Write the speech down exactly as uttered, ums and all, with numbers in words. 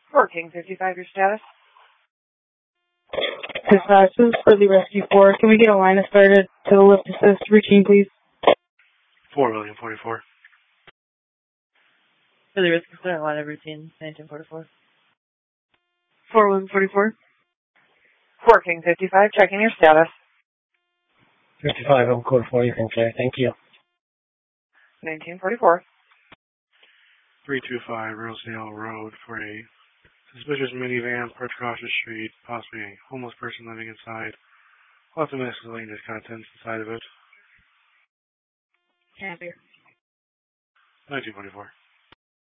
Working fifty-five, your status? Dispatch, this is for the Rescue four. Can we get a line started to the lift assist routine, please? four William forty-four. For the Rescue four, line of routine, nineteen forty-four. four William forty-four. Working fifty-five, checking your status. fifty-five, I'm code forty, okay, thank you. nineteen forty-four. three two five Rosedale Road for a suspicious minivan parked across the street, possibly a homeless person living inside. Lots of miscellaneous contents inside of it. Happy. nineteen forty-four.